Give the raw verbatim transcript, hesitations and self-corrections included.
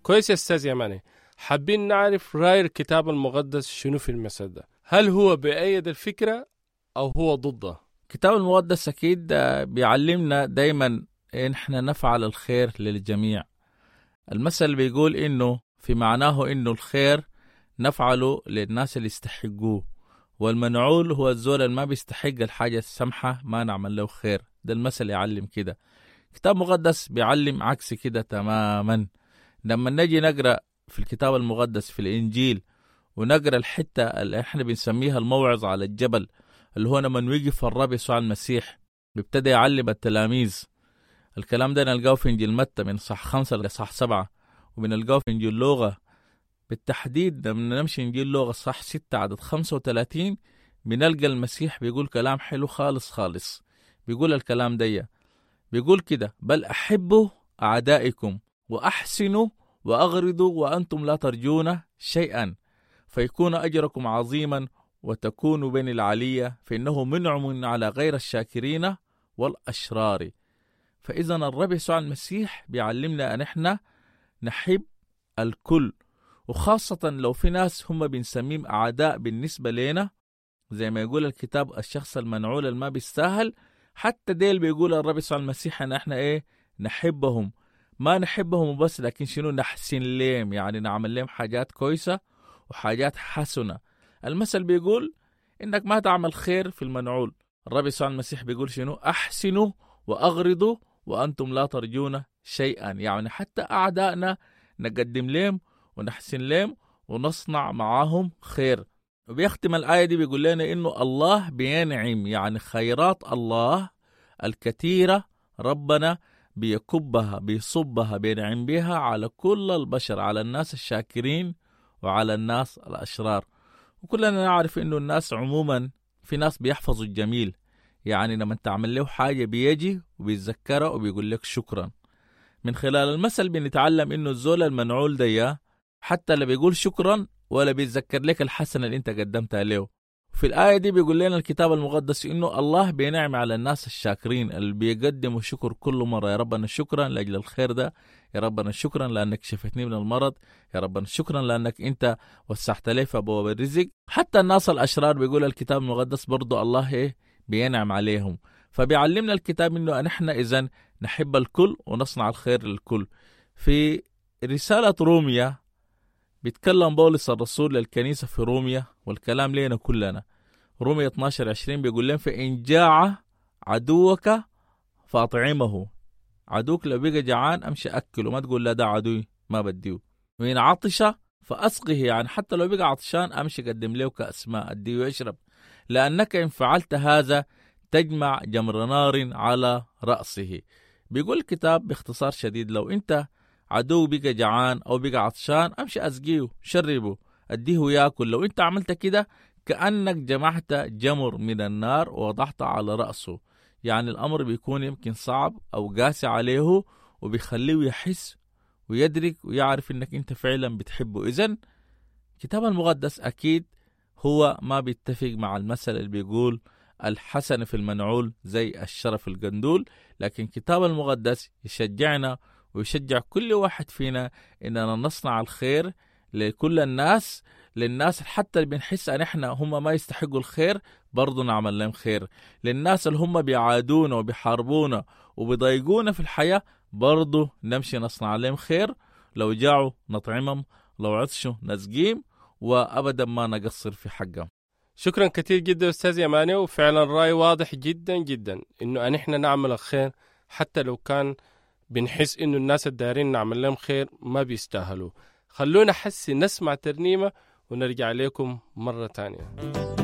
كويس يا أستاذ يماني، حابين نعرف رأي الكتاب المقدس شنو في المثل ده. هل هو بأيد الفكرة أو هو ضدها؟ الكتاب المقدس أكيد بيعلمنا دايما إن احنا نفعل الخير للجميع. المثل بيقول إنه في معناه إنه الخير نفعله للناس اللي يستحقوه، والمنعول هو الزول اللي ما بيستحق الحاجة السمحة ما نعمل له خير. ده المثل يعلم كده. الكتاب المقدس بيعلم عكس كده تماما. لما نجي نقرأ في الكتاب المقدس في الإنجيل ونقرأ الحتة اللي احنا بنسميها الموعظة على الجبل، اللي هو لما وقف الرب يسوع المسيح بيبتدى يعلم التلاميذ. الكلام ده نلقاه في إنجيل متى من صح خمسة لصح سبعة، وبنلقاه في إنجيل لوقا بالتحديد. لما نمشي إنجيل لوقا صح ستة عدد خمسة وثلاثين بنلقى المسيح بيقول كلام حلو خالص خالص. بيقول الكلام ده، بيقول كده: بل أحبوا أعدائكم وأحسنوا وأغرضوا وأنتم لا ترجون شيئا فيكون أجركم عظيما وتكونوا بين العلية، فإنه منعم على غير الشاكرين والأشرار. فإذا الرب يسوع المسيح بيعلمنا أن احنا نحب الكل، وخاصة لو في ناس هم بنسميهم أعداء بالنسبة لنا، زي ما يقول الكتاب الشخص المنعول الما بيستاهل. حتى ديل بيقول الرب يسوع المسيح أن احنا إيه نحبهم. ما نحبهم بس، لكن شنو نحسن لهم، يعني نعمل لهم حاجات كويسة وحاجات حسنة. المثل بيقول إنك ما تعمل خير في المنعول. الرب يسوع المسيح بيقول شنو؟ أحسنوا وأغرضوا وأنتم لا ترجون شيئا، يعني حتى أعدائنا نقدم لهم ونحسن لهم ونصنع معاهم خير. وبيختم الآية دي بيقول لنا إنه الله بينعم، يعني خيرات الله الكثيرة ربنا بيكبها بيصبها بينعم بها على كل البشر، على الناس الشاكرين وعلى الناس الأشرار. وكلنا نعرف إنه الناس عموما في ناس بيحفظوا الجميل، يعني لما تعمل له حاجة بيجي وبيتذكرها وبيقول لك شكرا. من خلال المثل بنتعلم إنه الزول المنعول ده حتى لا بيقول شكرا ولا بيتذكر لك الحسنة اللي انت قدمتها له. في الآية دي بيقول لنا الكتاب المقدس إنه الله بينعم على الناس الشاكرين اللي بيقدموا شكر كل مرة. يا ربنا شكرا لأجل الخير ده، يا ربنا شكرا لأنك شفتني من المرض، يا ربنا شكرا لأنك انت وسعت لي في أبواب الرزق. حتى الناس الأشرار بيقول الكتاب المقدس برضو الله إيه بينعم عليهم. فبيعلمنا الكتاب إنه نحن إذن نحب الكل ونصنع الخير للكل. في رسالة روميا بيتكلم بولس الرسول للكنيسة في روميا، والكلام لينا كلنا. روميا اثناشر عشرين بيقول لهم: فإن جاع عدوك فأطعمه. عدوك لو بقى جعان أمشي أكله، ما تقول لا ده عدوي ما بديه. وإن عطش فأسقه، يعني حتى لو بقى عطشان أمشي قدم له كأس ماء أديه يشرب، لأنك إن فعلت هذا تجمع جمر نار على رأسه. بيقول الكتاب باختصار شديد: لو أنت عدو بقى جعان أو بقى عطشان أمشي أسقيه شربه أديه يأكل. لو أنت عملت كده كأنك جمعت جمر من النار ووضعت على رأسه. يعني الأمر بيكون يمكن صعب أو قاسي عليه، وبيخليه يحس ويدرك ويعرف إنك أنت فعلا بتحبه. إذن الكتاب المقدس أكيد هو ما بيتفق مع المثل اللي بيقول الحسن في المنعول زي الشرف القندول، لكن الكتاب المقدس يشجعنا ويشجع كل واحد فينا إننا نصنع الخير لكل الناس، للناس حتى اللي بنحس أن إحنا هم ما يستحقوا الخير برضو نعمل لهم خير. للناس اللي هم بيعادونا وبيحاربونا وبيضايقونا في الحياة برضو نمشي نصنع لهم خير. لو جاعوا نطعمهم، لو عطشوا نسقيم، وأبدا ما نقصر في حقهم. شكرا كثير جدا أستاذ يماني، وفعلا الرأي واضح جدا جدا إنه أن إحنا نعمل الخير حتى لو كان بنحس إنه الناس الدارين نعمل لهم خير ما بيستاهلوا. خلونا حسي نسمع ترنيمة ونرجع لكم مرة تانية.